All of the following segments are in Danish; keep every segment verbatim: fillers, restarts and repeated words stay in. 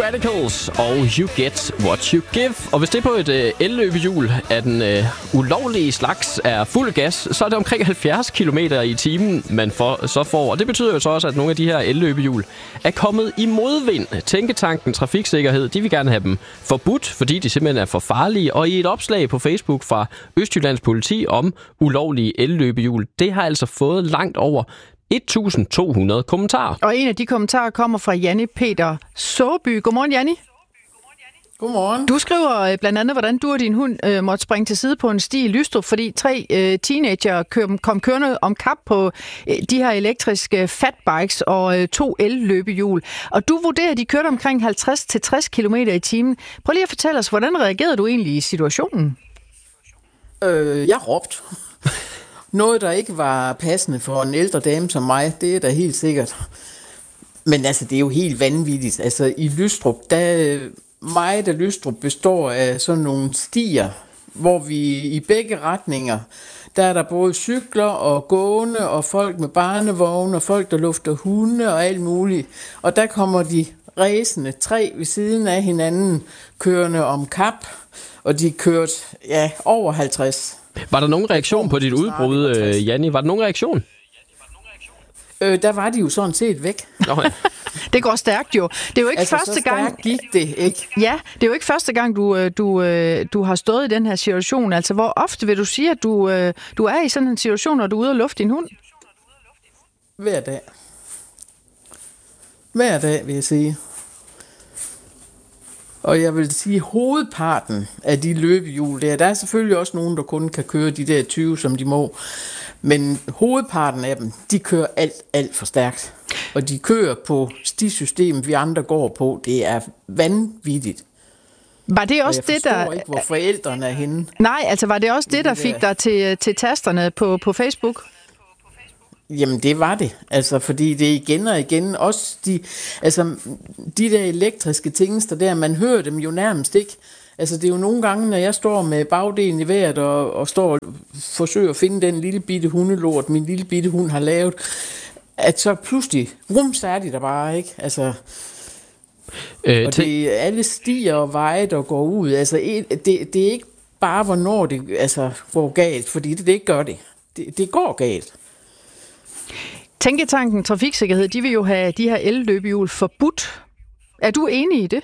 Radicals og You Get What You Give. Og hvis det på et øh, elløbehjul af den øh, ulovlige slags er fuld gas, så er det omkring halvfjerds kilometer i timen, man får, så får. Og det betyder jo så også, at nogle af de her elløbehjul er kommet i modvind. Tænketanken Trafiksikkerhed, de vil gerne have dem forbudt, fordi de simpelthen er for farlige. Og i et opslag på Facebook fra Østjyllands politi om ulovlige elløbehjul, det har altså fået langt over et tusind to hundrede kommentarer. Og en af de kommentarer kommer fra Janni Peter Såby. Godmorgen, Janni. Godmorgen. Du skriver blandt andet, hvordan du og din hund øh, måtte springe til side på en sti i Lystrup, fordi tre øh, teenager kør, kom kørende om kap på øh, de her elektriske fatbikes og øh, to elløbehjul. Og du vurderer, at de kørte omkring halvtreds til tres kilometer i timen. Prøv lige at fortælle os, hvordan reagerede du egentlig i situationen? Øh, jeg råbte. Noget, der ikke var passende for en ældre dame som mig, det er da helt sikkert. Men altså, det er jo helt vanvittigt. Altså, i Lystrup, der meget af Lystrup består af sådan nogle stier, hvor vi i begge retninger, der er der både cykler og gående, og folk med barnevogne, og folk, der lufter hunde og alt muligt. Og der kommer de ræsende tre ved siden af hinanden, kørende om kap, og de kørte, ja, over halvtreds. Var der nogen reaktion på dit udbrud, Janni? Var der nogen reaktion? Øh, der var de jo sådan set væk. Oh, ja. Det går stærkt jo. Det er jo ikke altså, første gang gik det, ikke? Ja, det er jo ikke første gang du du du har stået i den her situation. Altså, hvor ofte vil du sige, at du du er i sådan en situation, når du er ude og lufte din hund? Hver dag. Hver dag, vil jeg sige. Og jeg vil sige, hovedparten af de løbehjul der, der er selvfølgelig også nogen, der kun kan køre de der tyve, som de må. Men hovedparten af dem, de kører alt, alt for stærkt. Og de kører på stisystemet, vi andre går på. Det er vanvittigt. Var det også jeg det, der... ikke, hvor forældrene er henne. Nej, altså var det også det, der fik dig til, til tasterne på, på Facebook? Jamen, det var det. Altså, fordi det igen og igen, også de, altså, de der elektriske tingester der, man hører dem jo nærmest ikke. Altså, det er jo nogle gange, når jeg står med bagdelen i vejret og, og står og forsøger at finde den lille bitte hundelort, min lille bitte hund har lavet, at så pludselig, rum, så er de der bare, ikke? Altså, øh, og det er alle stier og veje, der går ud. Altså, det, det er ikke bare, hvornår det altså, går galt, fordi det, det gør det. det. Det går galt. Tænketanken Trafiksikkerhed, de vil jo have de her elløbehjul forbudt. Er du enig i det?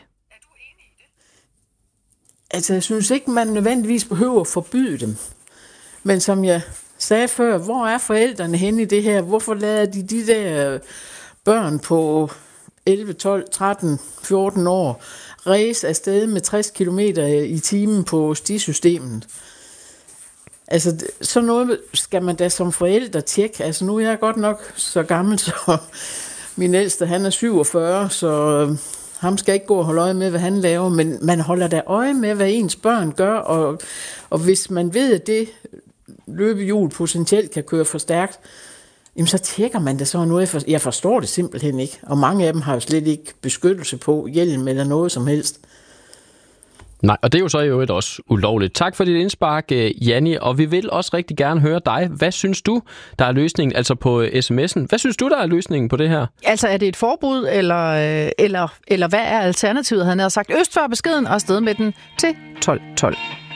Altså, jeg synes ikke, man nødvendigvis behøver at forbyde dem. Men som jeg sagde før, hvor er forældrene henne i det her? Hvorfor lader de de der børn på elleve, tolv, tretten, fjorten år ræse afsted med tres kilometer i timen på stisystemet? Altså, så noget skal man da som forældre tjekke. Altså, nu er jeg godt nok så gammel, så min ældste, han er syvogfyrre, så ham skal ikke gå og holde øje med, hvad han laver, men man holder da øje med, hvad ens børn gør, og, og hvis man ved, at det løbehjul potentielt kan køre for stærkt, jamen så tjekker man det så noget. Jeg forstår det simpelthen ikke, og mange af dem har jo slet ikke beskyttelse på, hjelm eller noget som helst. Nej, og det er jo så i øvrigt også ulovligt. Tak for dit indspark, Janni, og vi vil også rigtig gerne høre dig. Hvad synes du, der er løsningen, altså på sms'en? Hvad synes du, der er løsningen på det her? Altså, er det et forbud, eller, eller, eller hvad er alternativet? Han havde sagt øst for beskeden og afsted med den til tolv tolv.